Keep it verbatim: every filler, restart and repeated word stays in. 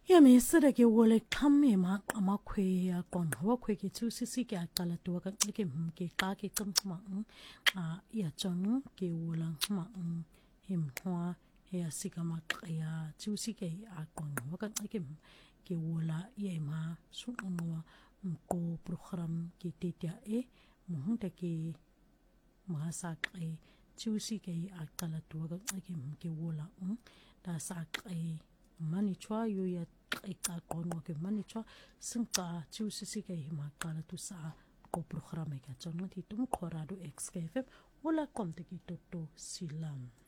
ya mesere ke wole qhamme ma qama khwe ya qonqa wa khwe ke thusisi ke aqala tuwa ka ke ke qa ke qamxma xa ya tsonu ke wola xma himxwa ya sika ma ya thusi ke aqonqa wa ka ke ke wola ye ma sunwa mko program ke tetia e muhunta ke mahasaqe thusi ke aqala tuwa ka ke ke wola da saqe mani chwa yo ya qa qonwa ke mani chwa singqa thusi ke ma qala tu sa ko program ke tsonu ti tum khorado xkf wala konte ki toto silam